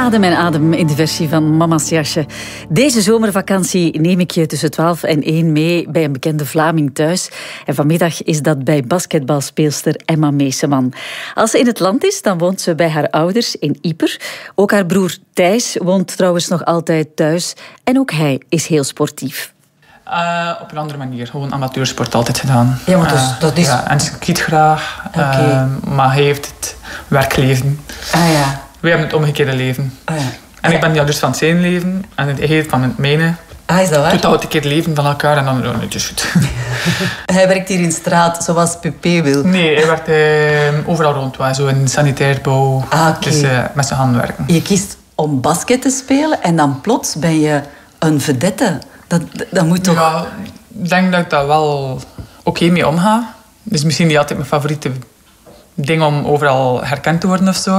Adem en adem in de versie van Mama's jasje. Deze zomervakantie neem ik je tussen 12 en 1 mee bij een bekende Vlaming thuis. En vanmiddag is dat bij basketbalspeelster Emma Meeseman. Als ze in het land is, dan woont ze bij haar ouders in Ieper. Ook haar broer Thijs woont trouwens nog altijd thuis. En ook hij is heel sportief. Op een andere manier. Gewoon amateursport altijd gedaan. Ja, maar dus, dat is... Ja, en skiet graag. Okay. Maar hij heeft het werkleven. Ah ja. Wij hebben het omgekeerde leven. Ah, ja. En ik ben jaloers van zijn leven. En hij heeft van het mijne. Ah, is dat waar? Totaal een keer het leven van elkaar. En dan het is goed. Hij werkt hier in straat, zoals Pépé wil. Nee, hij werkt overal rond. Zo in sanitair bouw. Ah, okay. Dus met zijn handen werken. Je kiest om basket te spelen en dan plots ben je een vedette. Dat moet toch... Ja, ik denk dat ik daar wel oké mee omga. Dus misschien niet altijd mijn favoriete ding om overal herkend te worden of zo.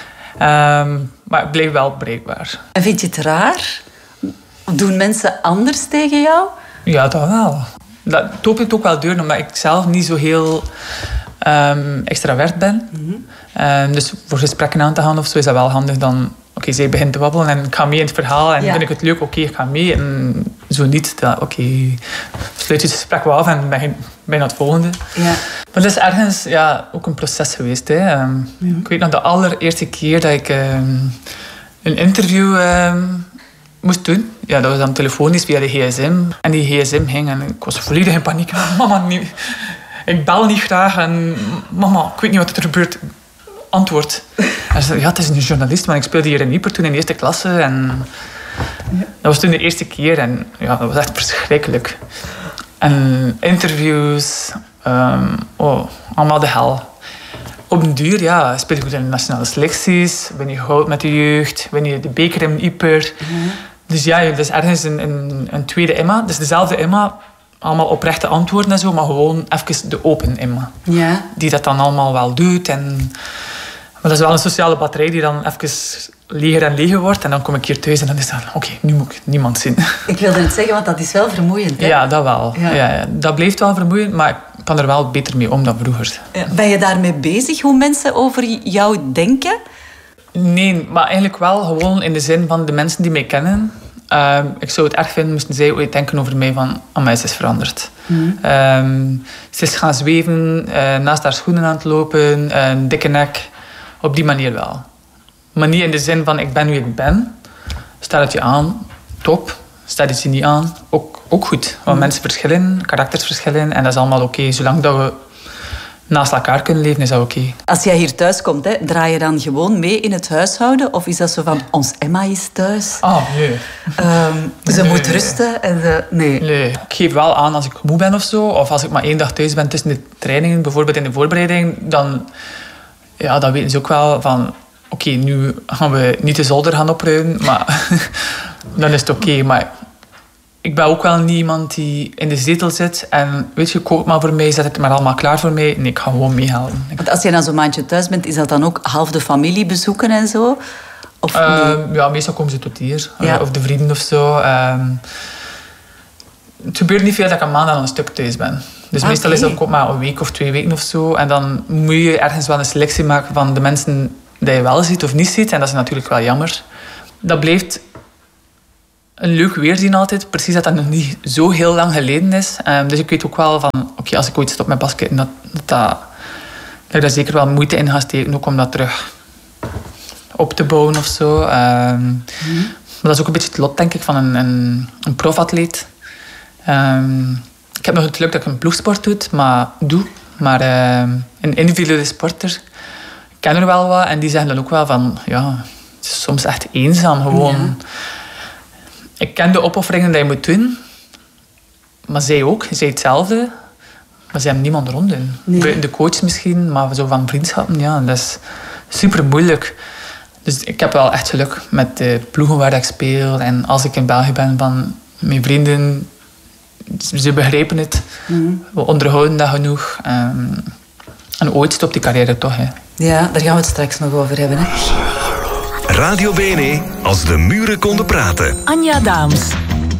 Maar ik blijf wel bereikbaar. En vind je het raar? Doen mensen anders tegen jou? Ja, dat wel. Dat opent ook wel deuren, omdat ik zelf niet zo heel extravert ben. Mm-hmm. Dus voor gesprekken aan te gaan of zo is dat wel handig dan... Oké, zij begint te wabbelen en ik ga mee in het verhaal. En vind ik het leuk, oké, ik ga mee. En zo niet, oké, sluit je het gesprek wel af en begin bijna het volgende. Ja. Maar dat is ergens ook een proces geweest. Hè. Ik weet nog de allereerste keer dat ik een interview moest doen. Ja, dat was dan telefonisch via de gsm. En die gsm ging en ik was volledig in paniek. Mama, niet, ik bel niet graag. En mama, ik weet niet wat er gebeurt. Antwoord. Hij zei, ja, het is een journalist, maar ik speelde hier in Ieper toen in de eerste klasse. En dat was toen de eerste keer en ja, dat was echt verschrikkelijk. En interviews, allemaal de hel. Op een duur, speelde ik goed in de nationale selecties, ben je goud met de jeugd, ben je de beker in Ieper. Dus ja, dat is ergens een tweede Emma, dus dezelfde Emma. Allemaal oprechte antwoorden en zo, maar gewoon even de open Emma. Ja. Die dat dan allemaal wel doet. Maar dat is wel een sociale batterij die dan even leger en leger wordt. En dan kom ik hier thuis en dan is dat... Oké, nu moet ik niemand zien. Ik wilde het zeggen, want dat is wel vermoeiend. Hè? Ja, dat wel. Ja, dat blijft wel vermoeiend, maar ik kan er wel beter mee om dan vroeger. Ja. Ben je daarmee bezig, hoe mensen over jou denken? Nee, maar eigenlijk wel gewoon in de zin van de mensen die mij kennen... ik zou het erg vinden, moesten zij ooit denken over mij van... Amai, ze is veranderd. Ze is gaan zweven, naast haar schoenen aan het lopen, een dikke nek. Op die manier wel. Maar niet in de zin van, ik ben wie ik ben. Staat het je aan, top. Staat het je niet aan, ook goed. Want mensen verschillen, karakters verschillen. En dat is allemaal oké. Zolang dat we naast elkaar kunnen leven, is dat oké. Als jij hier thuis komt, draai je dan gewoon mee in het huishouden? Of is dat zo van, ons Emma is thuis? Nee. Ze moet rusten en nee. Ik geef wel aan als ik moe ben of zo. Of als ik maar 1 dag thuis ben tussen de trainingen, bijvoorbeeld in de voorbereiding. Dan weten ze ook wel van... Oké, nu gaan we niet de zolder gaan opruimen. Maar dan is het oké. Maar ik ben ook wel niet iemand die in de zetel zit en weet je, kook maar voor mij, zet het maar allemaal klaar voor mij. Nee, ik ga gewoon meehelpen. Want als je dan zo'n maandje thuis bent, is dat dan ook half de familie bezoeken en zo? Of nee? Ja, meestal komen ze tot hier. Of de vrienden of zo. Het gebeurt niet veel dat ik een maand aan een stuk thuis ben. Dus meestal is het ook maar een week of 2 weken of zo. En dan moet je ergens wel een selectie maken van de mensen die je wel ziet of niet ziet. En dat is natuurlijk wel jammer. Dat blijft een leuk weerzien altijd. Precies dat nog niet zo heel lang geleden is. Dus ik weet ook wel van... Oké, als ik ooit stop met basket, dat ik daar zeker wel moeite in ga steken. Ook om dat terug op te bouwen of zo. Maar dat is ook een beetje het lot, denk ik, van een profatleet. Ik heb nog het geluk dat ik een ploegsport doe. Maar een individuele sporter... Ik ken er wel wat. En die zeggen dan ook wel van... Ja, het is soms echt eenzaam gewoon... Ja. Ik ken de opofferingen die je moet doen. Maar zij ook. Zij hetzelfde. Maar ze hebben niemand rond hun. Nee. Buiten de coach misschien. Maar zo van vriendschappen, dat is super moeilijk. Dus ik heb wel echt geluk met de ploegen waar ik speel. En als ik in België ben van mijn vrienden... Ze begrijpen het. We onderhouden dat genoeg. En ooit stopt die carrière toch. Hè. Ja, daar gaan we het straks nog over hebben. Hè. Radio BNE, als de muren konden praten. Anja Daams.